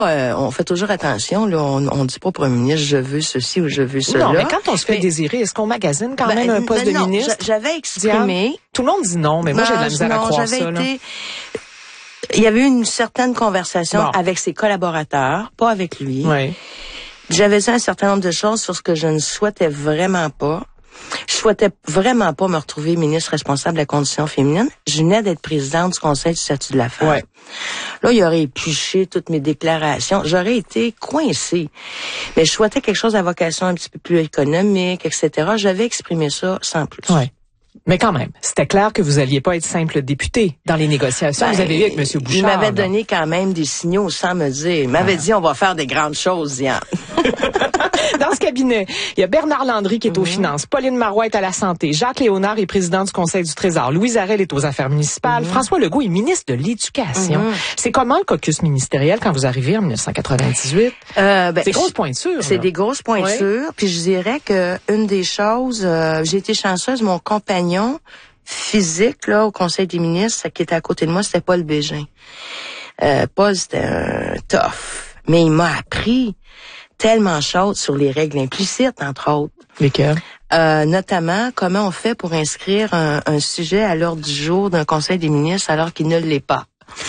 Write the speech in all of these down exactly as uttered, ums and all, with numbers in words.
Euh, on fait toujours attention, là, on, on dit pas au premier ministre je veux ceci ou je veux cela. Non, mais quand on se fait mais, désirer, est-ce qu'on magasine quand ben, même un poste de non, ministre? J'avais exprimé. Diane, tout le monde dit non, mais moi non, j'ai de la misère non, à croire j'avais ça. Été, là. Il y avait eu une certaine conversation bon. avec ses collaborateurs, pas avec lui. Oui. J'avais dit un certain nombre de choses sur ce que je ne souhaitais vraiment pas. Je souhaitais vraiment pas me retrouver ministre responsable de la condition féminine. Je venais d'être présidente du Conseil du statut de la femme. Ouais. Là, il aurait épluché toutes mes déclarations. J'aurais été coincée. Mais je souhaitais quelque chose à vocation un petit peu plus économique, et cetera. J'avais exprimé ça sans plus. Ouais. Mais quand même, c'était clair que vous alliez pas être simple député dans les négociations. Ben, vous avez vu avec M. Bouchard. Il m'avait là. donné quand même des signaux sans me dire. Il m'avait ah. dit, on va faire des grandes choses, Diane. Dans ce cabinet, il y a Bernard Landry qui est aux mm-hmm. finances, Pauline Marois est à la santé, Jacques Léonard est président du Conseil du Trésor, Louise Arel est aux affaires municipales, mm-hmm. François Legault est ministre de l'Éducation. Mm-hmm. C'est comment le caucus ministériel quand vous arrivez en dix-neuf cent quatre-vingt-dix-huit? Euh, ben, c'est des grosses pointures. C'est là. des grosses pointures. Ouais. Puis je dirais que une des choses, euh, j'ai été chanceuse, mon compagnon physique là au Conseil des ministres, qui était à côté de moi, c'était Paul Bégin. Euh, Paul, c'était un tough, mais il m'a appris tellement chose sur les règles implicites, entre autres. Lesquelles? Euh, notamment, comment on fait pour inscrire un, un sujet à l'ordre du jour d'un Conseil des ministres alors qu'il ne l'est pas.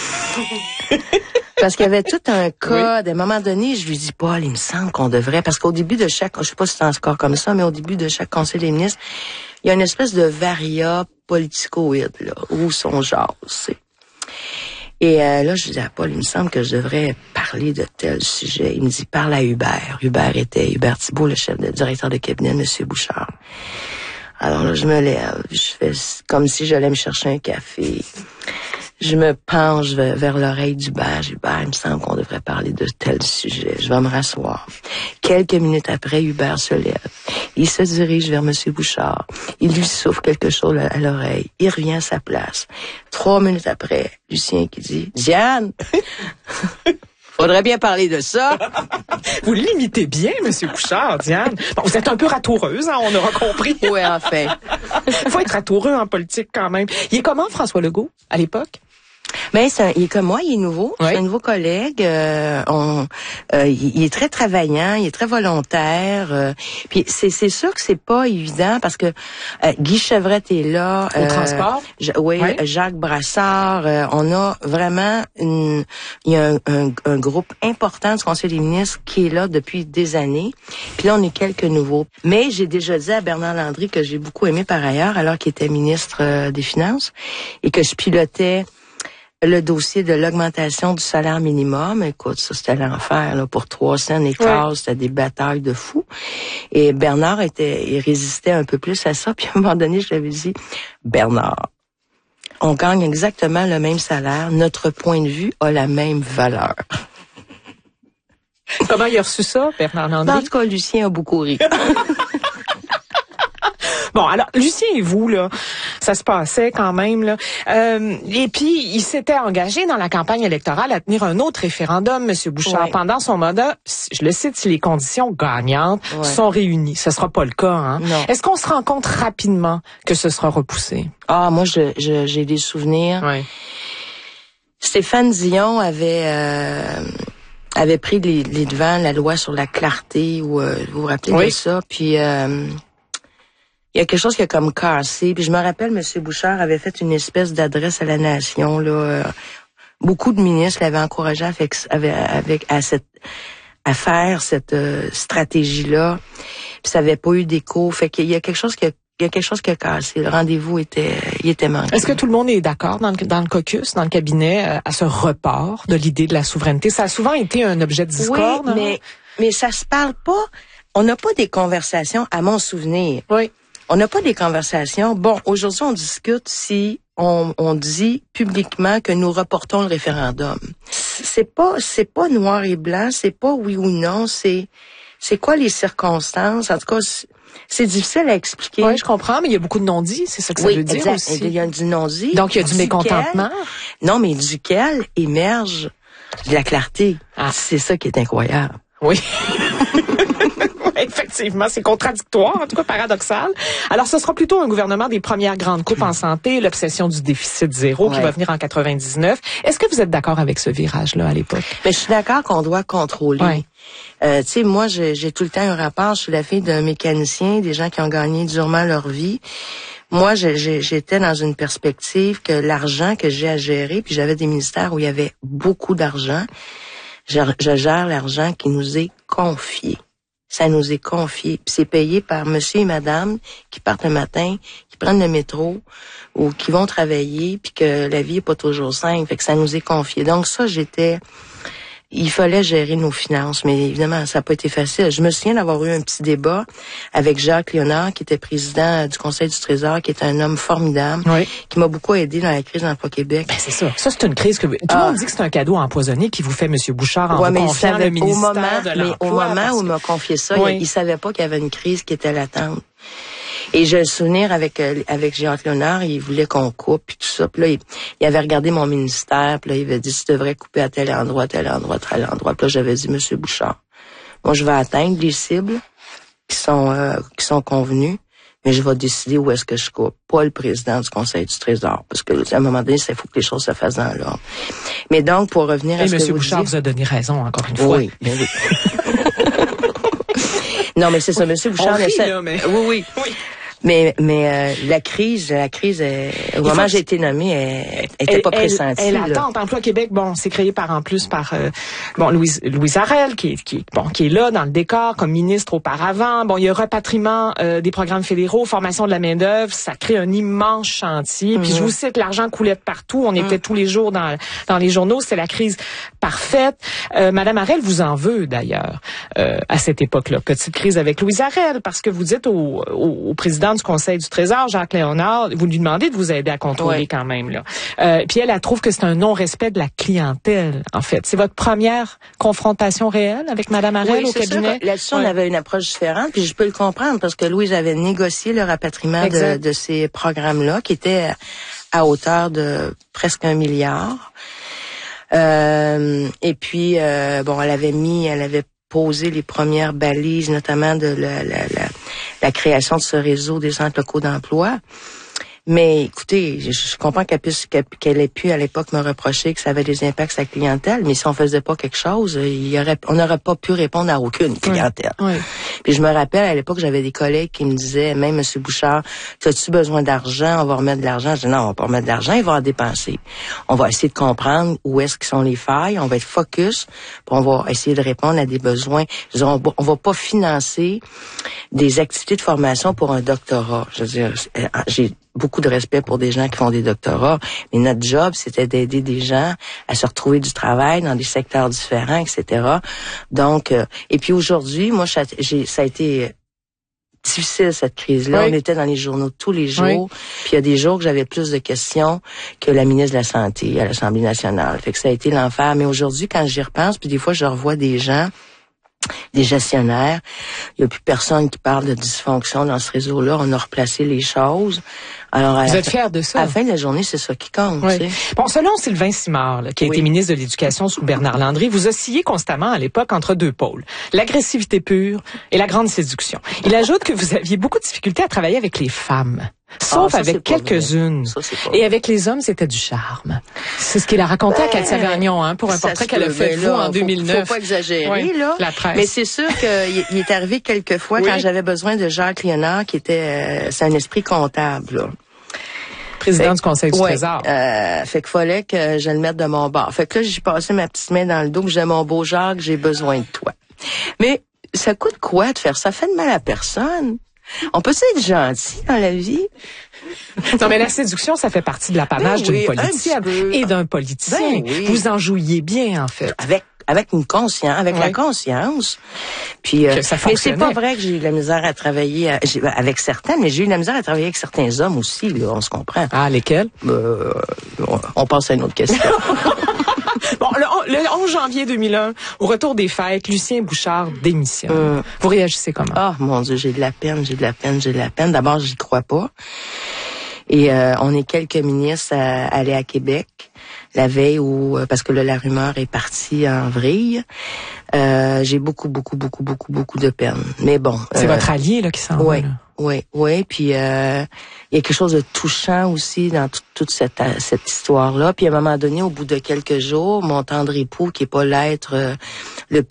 Parce qu'il y avait tout un code. Oui. À un moment donné, je lui dis, Paul, il me semble qu'on devrait, parce qu'au début de chaque, je sais pas si c'est encore comme ça, mais au début de chaque Conseil des ministres, il y a une espèce de varia politicoïde, là, où son genre, c'est. Et euh, là, je dis à Paul, il me semble que je devrais parler de tel sujet. Il me dit, parle à Hubert. Hubert était, Hubert Thibault, le chef de directeur de cabinet, M. Bouchard. Alors là, je me lève, je fais comme si j'allais me chercher un café. Je me penche vers, vers l'oreille d'Hubert. Hubert, il me semble qu'on devrait parler de tel sujet. Je vais me rasseoir. Quelques minutes après, Hubert se lève. Il se dirige vers M. Bouchard. Il lui souffle quelque chose à l'oreille. Il revient à sa place. Trois minutes après, Lucien qui dit, « Diane, faudrait bien parler de ça. » Vous l'imitez bien, M. Bouchard, Diane. Bon, vous êtes un peu ratoureuse, hein, on aura compris. Oui, en fait. Il faut être ratoureux en politique quand même. Il est comment, François Legault, à l'époque? Ben, c'est un, il est comme moi, il est nouveau. Oui. C'est un nouveau collègue. Euh, on, euh, il, il est très travaillant, il est très volontaire. Euh, puis c'est, c'est sûr que c'est pas évident parce que euh, Guy Chevrette est là. Au euh, transport. Je, oui, oui, Jacques Brassard. Euh, on a vraiment une, il y a un, un, un groupe important du Conseil des ministres qui est là depuis des années. Puis là, on est quelques nouveaux. Mais j'ai déjà dit à Bernard Landry que j'ai beaucoup aimé par ailleurs, alors qu'il était ministre euh, des Finances et que je pilotais le dossier de l'augmentation du salaire minimum. Écoute, ça, c'était l'enfer, là, pour trois cents et quart, oui. C'était des batailles de fous. Et Bernard était, il résistait un peu plus à ça. Puis à un moment donné, je lui avais dit, Bernard, on gagne exactement le même salaire. Notre point de vue a la même valeur. Comment il a reçu ça, Bernard Landry? En tout cas, Lucien a beaucoup ri. Bon, alors, Lucien et vous, là, ça se passait quand même, là. Euh, et puis, il s'était engagé dans la campagne électorale à tenir un autre référendum, M. Bouchard, ouais. Pendant son mandat. Je le cite, si les conditions gagnantes ouais. sont réunies. Ce sera pas le cas, hein. Non. Est-ce qu'on se rend compte rapidement que ce sera repoussé? Ah, moi, je, je j'ai des souvenirs. Ouais. Stéphane Dion avait... Euh... avait pris les, les devants, la loi sur la clarté, ou euh, vous vous rappelez oui. de ça, puis euh, il y a quelque chose qui a comme cassé, puis je me rappelle, M. Bouchard avait fait une espèce d'adresse à la nation, là, euh, beaucoup de ministres l'avaient encouragé avec, avec, avec à cette à faire cette euh, stratégie-là, puis ça avait pas eu d'écho, fait qu'il y a quelque chose qui a Il y a quelque chose qui a cassé. Le rendez-vous était, il était manqué. Est-ce que tout le monde est d'accord dans le, dans le caucus, dans le cabinet, euh, à ce report de l'idée de la souveraineté? Ça a souvent été un objet de discorde. Oui, mais, mais ça se parle pas. On n'a pas des conversations, à mon souvenir. Oui. On n'a pas des conversations. Bon, aujourd'hui, on discute si on, on dit publiquement que nous reportons le référendum. C'est pas, c'est pas noir et blanc. C'est pas oui ou non. C'est, c'est quoi les circonstances? En tout cas, c'est difficile à expliquer. Oui, je comprends, mais il y a beaucoup de non-dits, c'est ça que ça oui, veut dire exact. aussi. Il y a du non-dit. Donc, il y a du mécontentement. Non, mais duquel émerge de la clarté. Ah. C'est ça qui est incroyable. Oui. Oui. Effectivement, c'est contradictoire, en tout cas paradoxal. Alors, ce sera plutôt un gouvernement des premières grandes coupes en santé, l'obsession du déficit zéro ouais. qui va venir en quatre-vingt-dix-neuf. Est-ce que vous êtes d'accord avec ce virage-là à l'époque? Mais je suis d'accord qu'on doit contrôler. Ouais. Euh, tu sais, moi, j'ai, j'ai tout le temps un rapport. Je suis la fille d'un mécanicien, des gens qui ont gagné durement leur vie. Moi, j'ai, j'ai, j'étais dans une perspective que l'argent que j'ai à gérer, puis j'avais des ministères où il y avait beaucoup d'argent, je, je gère l'argent qui nous est confié. Ça nous est confié. Puis c'est payé par monsieur et madame qui partent le matin, qui prennent le métro ou qui vont travailler, puis que la vie est pas toujours simple. Fait que ça nous est confié. Donc ça, j'étais... Il fallait gérer nos finances, mais évidemment, ça n'a pas été facile. Je me souviens d'avoir eu un petit débat avec Jacques Léonard, qui était président du Conseil du Trésor, qui est un homme formidable, oui. qui m'a beaucoup aidé dans la crise d'Emploi Québec. Ben c'est ça. Ça, c'est une crise que... Tout ah. le monde dit que c'est un cadeau empoisonné qui vous fait M. Bouchard en ouais, vous confiant le ministère au moment, de l'Emploi. Mais au moment où il m'a confié ça, oui. il, il savait pas qu'il y avait une crise qui était latente. Et j'ai le souvenir avec euh, avec Jacques Léonard, il voulait qu'on coupe puis tout ça. Puis là, il, il avait regardé mon ministère, puis là, il avait dit tu devrais couper à tel endroit, tel endroit, tel endroit. Puis là, j'avais dit Monsieur Bouchard, moi je vais atteindre les cibles qui sont euh, qui sont convenues, mais je vais décider où est-ce que je coupe. Pas le président du Conseil du Trésor, parce que à un moment donné, il faut que les choses se fassent dans l'ordre. Mais donc pour revenir à Et ce Monsieur que vous Bouchard dites, vous a donné raison encore une fois. Oui, bien oui. Non, mais c'est ça, Monsieur Bouchard. On rit, ça... là, mais... Oui, oui. oui. Mais mais euh, la crise, la crise, euh, au moment où j'ai été nommée, elle était pas pressentie. Elle, elle attend. Emploi Québec, bon, c'est créé par en plus par euh, bon Louise Louise Arel qui est qui bon qui est là dans le décor comme ministre auparavant. Bon, il y a repatriement euh, des programmes fédéraux, formation de la main d'œuvre, ça crée un immense chantier. Puis mm-hmm. je vous cite, l'argent coulait de partout. On était mm. tous les jours dans dans les journaux. C'était la crise parfaite. Euh, Madame Arel vous en veut d'ailleurs euh, à cette époque-là. Petite crise avec Louise Arel parce que vous dites au, au, au président du Conseil du Trésor, Jacques Léonard, vous lui demandez de vous aider à contrôler ouais. quand même là. Euh, puis elle, elle trouve que c'est un non-respect de la clientèle, en fait. C'est votre première confrontation réelle avec Madame Arel oui, au cabinet? Sûr. Là-dessus, ouais. on avait une approche différente, puis je peux le comprendre parce que Louise avait négocié le rapatriement de, de ces programmes-là, qui étaient à hauteur de presque un milliard. Euh, et puis, euh, bon, elle avait mis, elle avait posé les premières balises, notamment de la, la, la, la création de ce réseau des centres locaux d'emploi. Mais écoutez, je, je comprends qu'elle puisse qu'elle ait pu à l'époque me reprocher que ça avait des impacts sur la clientèle, mais si on faisait pas quelque chose, il y aurait, on n'aurait pas pu répondre à aucune clientèle. Oui, oui. Puis je me rappelle à l'époque, j'avais des collègues qui me disaient, même Monsieur Bouchard, as-tu besoin d'argent? On va remettre de l'argent. Je dis non, on va pas remettre de l'argent, il va en dépenser. On va essayer de comprendre où est-ce qu'ils sont les failles, on va être focus, puis on va essayer de répondre à des besoins. Je veux dire, on, on va pas financer des activités de formation pour un doctorat. Je veux dire, j'ai beaucoup de respect pour des gens qui font des doctorats, mais notre job, c'était d'aider des gens à se retrouver du travail dans des secteurs différents, et cetera. Donc, euh, et puis aujourd'hui, moi, j'ai, ça a été difficile, cette crise-là. Oui. On était dans les journaux tous les jours, oui. Puis il y a des jours que j'avais plus de questions que la ministre de la Santé à l'Assemblée nationale. Fait que ça a été l'enfer. Mais aujourd'hui, quand j'y repense, puis des fois, je revois des gens, des gestionnaires. Il n'y a plus personne qui parle de dysfonction dans ce réseau-là. On a replacé les choses. Alors, vous êtes fiers de ça? À la fin de la journée, c'est ça qui compte. Oui. Tu sais. Bon, selon Sylvain Simard, là, qui a oui. été ministre de l'Éducation sous Bernard Landry, vous oscillez constamment à l'époque entre deux pôles, l'agressivité pure et la grande séduction. Il ajoute que vous aviez beaucoup de difficultés à travailler avec les femmes. Sauf ah, ça, avec quelques-unes. Ça, et avec les hommes, c'était du charme. C'est ce qu'il a raconté ben, à Katia Gagnon, hein, pour un portrait qu'elle a fait de vous en faut, deux mille neuf. Faut pas exagérer, oui, là. La presse. Mais c'est sûr qu'il il est arrivé quelques fois oui. quand j'avais besoin de Jacques Léonard, qui était, euh, c'est un esprit comptable, là. Président fait, du Conseil du ouais, Trésor. Euh, fait qu'il fallait que je le mette de mon bord. Fait que là, j'ai passé ma petite main dans le dos, que j'ai mon beau Jacques, j'ai besoin de toi. Mais ça coûte quoi de faire ça? Ça fait de mal à personne. On peut être gentil dans la vie. Non, mais la séduction, ça fait partie de l'apanage ben oui, d'une politicienne et d'un politicien. Ben oui. Vous en jouiez bien, en fait. Avec avec une conscience, avec oui. la conscience. Puis, euh, mais c'est pas vrai que j'ai eu de la misère à travailler à, avec certaines, mais j'ai eu de la misère à travailler avec certains hommes aussi, là, on se comprend. Ah, lesquels? Euh, on, on passe à une autre question. Bon, le, le onze janvier deux mille un, au retour des fêtes, Lucien Bouchard démissionne. Hum. Vous réagissez comment? Ah, oh, mon Dieu, j'ai de la peine, j'ai de la peine, j'ai de la peine. D'abord, j'y crois pas. Et euh, on est quelques ministres à, à aller à Québec. la veille où, parce que là, la rumeur est partie en vrille. Euh, j'ai beaucoup, beaucoup, beaucoup, beaucoup, beaucoup de peine. Mais bon. C'est euh, votre allié, là, qui s'en ouais, va, là. Oui, oui, puis euh, il y a quelque chose de touchant aussi dans tout, toute cette cette histoire-là. Puis à un moment donné, au bout de quelques jours, mon tendre époux, qui est pas l'être euh, le